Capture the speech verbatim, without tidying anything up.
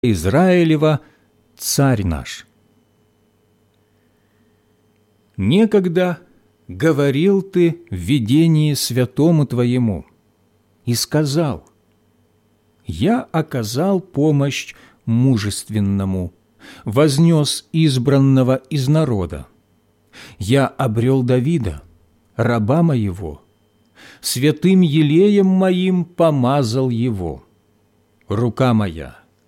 Израилева, Царь наш. Некогда говорил Ты в видении святому Твоему и сказал: «Я оказал помощь мужественному, вознес избранного из народа. Я обрел Давида, раба моего, святым елеем моим помазал его. Рука моя